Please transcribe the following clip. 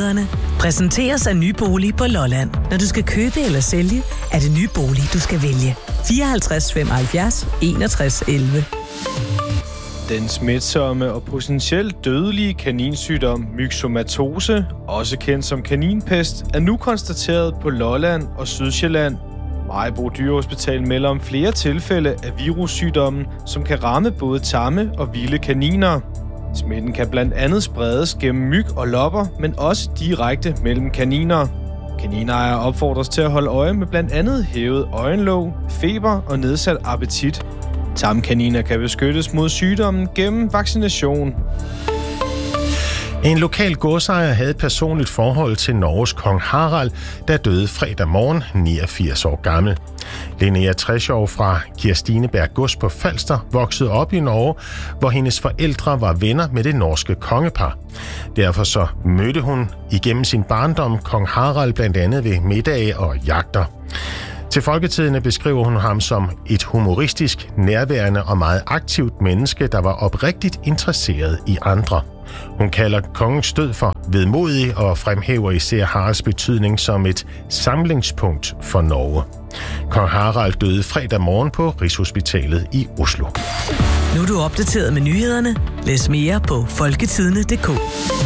nyhederne. Præsenteres af Ny Bolig på Lolland. Når du skal købe eller sælge, er det Ny Bolig, du skal vælge. 54 75 61 11. Den smitsomme og potentielt dødelige kaninsygdom myxomatose, også kendt som kaninpest, er nu konstateret på Lolland og Sydsjælland. Maribo Dyrehospital melder om flere tilfælde af virussygdommen, som kan ramme både tamme og vilde kaniner. Smitten kan blandt andet spredes gennem myg og lopper, men også direkte mellem kaniner. Kaninejere opfordres til at holde øje med blandt andet hævet øjenlåg, feber og nedsat appetit. Tamkaniner kan beskyttes mod sygdommen gennem vaccination. En lokal godsejer havde et personligt forhold til Norges kong Harald, der døde fredag morgen, 89 år gammel. Linnea Treschow fra Kirstineberg Gods på Falster voksede op i Norge, hvor hendes forældre var venner med det norske kongepar. Derfor så mødte hun igennem sin barndom kong Harald blandt andet ved middage og jagter. Til Folketidende beskriver hun ham som et humoristisk, nærværende og meget aktivt menneske, der var oprigtigt interesseret i andre. Hun kalder kongens død for vedmodig og fremhæver især Haralds betydning som et samlingspunkt for Norge. Kong Harald døde fredag morgen på Rigshospitalet i Oslo. Nu er du opdateret med nyhederne. Læs mere på folketidende.dk.